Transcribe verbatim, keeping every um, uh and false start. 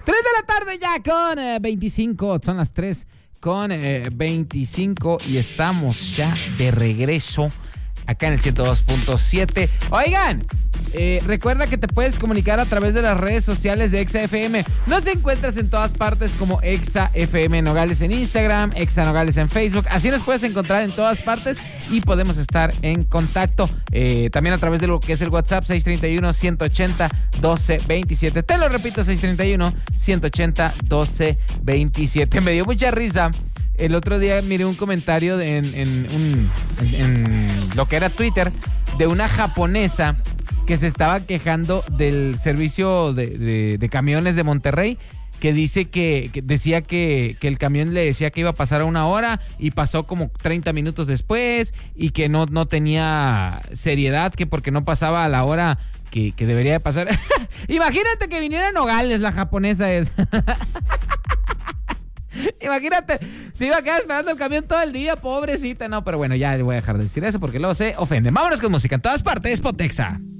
tres de la tarde ya con eh, veinticinco. Son las tres con eh, veinticinco y estamos ya de regreso acá en el ciento dos punto siete. Oigan, eh, recuerda que te puedes comunicar a través de las redes sociales de Exa F M. Nos encuentras en todas partes como Exa F M Nogales en Instagram, Exa Nogales en Facebook. Así nos puedes encontrar en todas partes y podemos estar en contacto. Eh, también a través de lo que es el WhatsApp seis tres uno, uno ocho cero, uno dos dos siete. Te lo repito, seis tres uno, uno ocho cero, uno dos dos siete. Me dio mucha risa. El otro día miré un comentario de, en, en, un, en, en lo que era Twitter de una japonesa que se estaba quejando del servicio de, de, de camiones de Monterrey, que dice que, que decía que, que el camión le decía que iba a pasar a una hora y pasó como treinta minutos después y que no, no tenía seriedad, que porque no pasaba a la hora que, que debería de pasar. Imagínate que viniera Nogales, la japonesa es. Imagínate, se iba a quedar esperando el camión todo el día, pobrecita. No, pero bueno, ya voy a dejar de decir eso porque luego se ofende. Vámonos con música en todas partes, Pontexa.